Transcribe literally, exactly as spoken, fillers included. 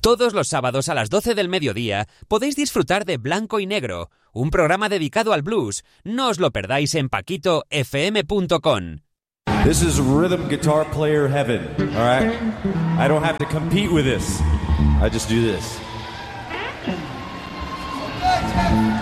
Todos los sábados a las doce del mediodía podéis disfrutar de Blanco y Negro, un programa dedicado al blues. No os lo perdáis en paquito f m punto com. This is rhythm guitar player heaven, all right? I don't have to compete with this. I just do this.